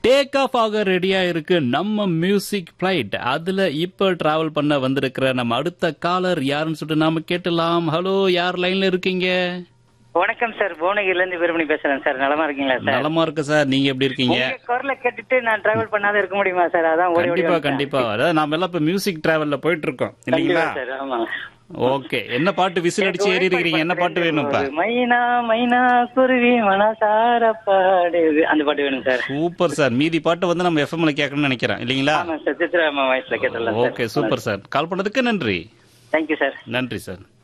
Take off ஆக ரெடியா இருக்கு நம்ம மியூசிக் பிளைட். அதுல இப்ப டிராவல் பண்ண வந்திருக்கிற நம்ம அடுத்த காலர் யாருன்னு சொல்லிட்டு நாம கேட்டலாம். ஹலோ, யார் லைன்ல இருக்கீங்க? வணக்கம் சார், புவனகிரில இருந்து வீரமணி பேசுறேன் சார். நலமா இருக்கீங்களா சார்? நலமா இருக்கு சார். நீங்க எப்படி இருக்கீங்க? உங்க குரலை கேட்டுட்டு நான் டிராவல் பண்ணாத இருக்க முடியுமா சார்? அதான் ஓடி ஓடி கண்டிப்பா வந்தேன். கண்டிப்பா. அதாவது நாம எல்லாம் இப்ப மியூசிக் டிராவல்ல போயிட்டு இருக்கோம் இல்லீங்களா? கண்டிப்பா சார், ஆமா. ஓகே, என்ன பாட்டு விசில் அடிச்சு ஏறி இருக்கிறீங்க? என்ன பாட்டு வேணும்ப்பா? மைனா மைனா குருவி மனசார பாடுது, அந்த பாட்டு வேணும் சார். Super sir. மீதி பாட்டு வந்து நம்ம எஃப்எம்ல கேட்கணும்னு நினைக்கிறேன் இல்லீங்களா? ஆமா சார், சித்ரா அம்மா வாய்ஸ்ல கேட்டலாம் சார். Okay, super sir. கால் பண்ணதுக்கு நன்றி. Thank you sir. நன்றி சார்.